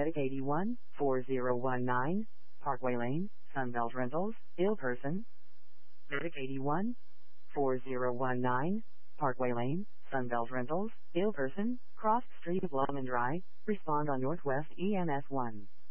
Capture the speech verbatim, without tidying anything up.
Medic eighty-one, four zero one nine, Parkway Lane, Sunbelt Rentals, ill person. Medic eighty-one, four zero one nine, Parkway Lane, Sunbelt Rentals, ill person, cross street of Longman Drive, respond on Northwest E M S one.